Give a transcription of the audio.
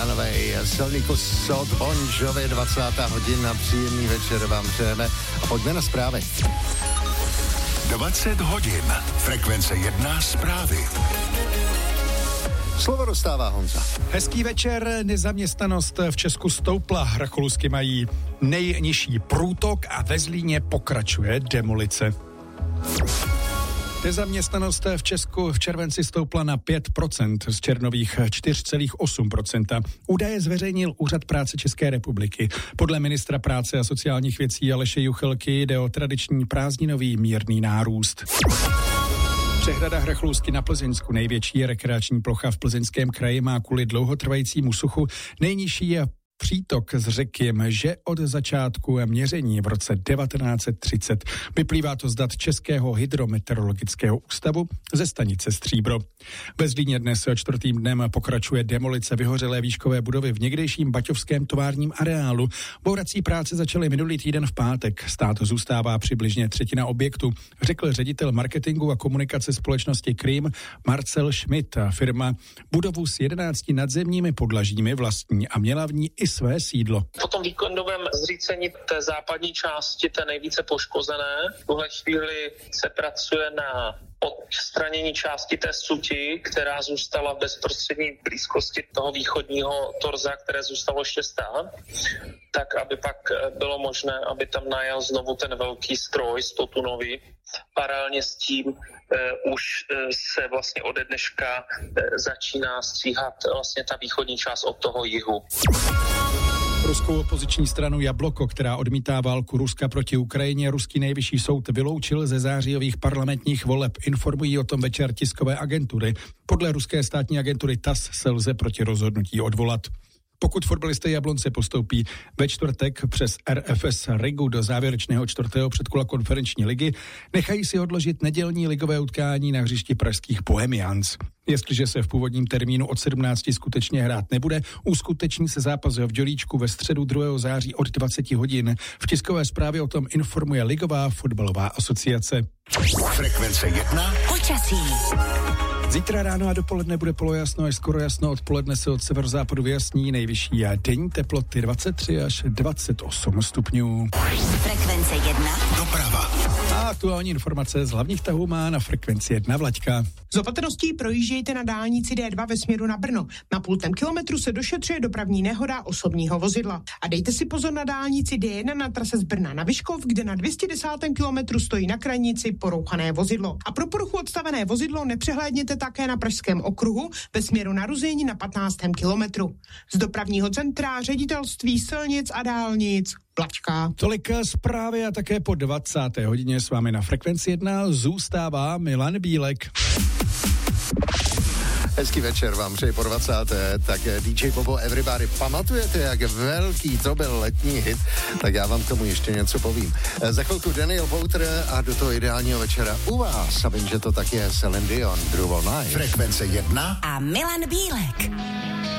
pánové, silný kus od Bon Jovi, 20. hodina, příjemný večer vám přejeme a pojďme na zprávy. 20 hodin, frekvence 1 zprávy. Slovo dostává Honza. Hezký večer, nezaměstnanost v Česku stoupla, Rakolusky mají nejnižší průtok a ve Zlíně pokračuje demolice. Nezaměstnanost v Česku v červenci stoupla na 5% z červnových 4,8%. Údaje zveřejnil Úřad práce České republiky. Podle ministra práce a sociálních věcí Aleše Juchelky jde o tradiční prázdninový mírný nárůst. Přehrada Hrachlusky na Plzeňsku, největší rekreační plocha v Plzeňském kraji, má kvůli dlouhotrvajícímu suchu nejnižší přítok z řeky Mže od začátku měření v roce 1930. Vyplývá to z dat Českého hydrometeorologického ústavu ze stanice Stříbro. Ve Zlíně dnes 4. dnem pokračuje demolice vyhořelé výškové budovy v někdejším baťovském továrním areálu. Bourací práce začaly minulý týden v pátek. Stát zůstává přibližně třetina objektu, řekl ředitel marketingu a komunikace společnosti Krým Marcel Schmidt. Firma budovu s 11 nadzemními podlažími vlastní a měla v ní i své sídlo. Po tom víkendovém zřícení té západní části, té nejvíce poškozené, v tuhle chvíli se pracuje na odstranění části té suti, která zůstala v bezprostřední blízkosti toho východního torza, které zůstalo ještě stát, tak aby pak bylo možné, aby tam najel znovu ten velký stroj 100tunový. Paralelně s tím už se vlastně ode dneška začíná stříhat vlastně ta východní část od toho jihu. Ruskou opoziční stranu Jabloko, která odmítá válku Ruska proti Ukrajině, ruský nejvyšší soud vyloučil ze zářijových parlamentních voleb. Informují o tom večer tiskové agentury. Podle ruské státní agentury TASS se lze proti rozhodnutí odvolat. Pokud fotbalisté Jablonce postoupí ve čtvrtek přes RFS Rigu do závěrečného 4. předkola konferenční ligy, nechají si odložit nedělní ligové utkání na hřišti pražských Bohemians. Jestliže se v původním termínu od 17 skutečně hrát nebude, uskuteční se zápas v Dělíčku ve středu 2. září od 20 hodin. V tiskové zprávě o tom informuje Ligová fotbalová asociace. Frekvence 1. Počasí. Zítra ráno a dopoledne bude polojasno až skoro jasno, odpoledne se od severozápadu vyjasní, nejvyšší a denní teploty 23 až 28 stupňů. Frekvence 1. Doprava. A aktuální informace z hlavních tahů má na frekvenci 1 Vlaďka. Z opatrností projíždějte na dálnici D2 ve směru na Brno. Na 0,5 kilometru se došetřuje dopravní nehoda osobního vozidla. A dejte si pozor na dálnici D1 na trase z Brna na Vyškov, kde na 210. kilometru stojí na krajnici porouchané vozidlo. A pro poruchu odstavené vozidlo nepřehlédněte také na Pražském okruhu ve směru na Ruzyň na 15. kilometru. Z dopravního centra ředitelství silnic a dálnic Vlačka. Tolik zprávy a také po 20. hodině s vámi na frekvenci 1 zůstává Milan Bílek. Hezký večer vám přeji po 20. Tak DJ Bobo Everybody, pamatujete, jak velký to byl letní hit? Tak já vám k tomu ještě něco povím. Za chvilku Daniel Powter a do toho ideálního večera u vás. A vím, že to tak je Celine Dion, Groove All Night. Frekvence 1. A Milan Bílek.